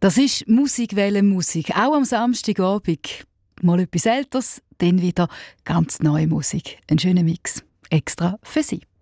Das ist Musikwelle Musik, auch am Samstagabend. Mal etwas Älteres, dann wieder ganz neue Musik. Ein schöner Mix, extra für Sie.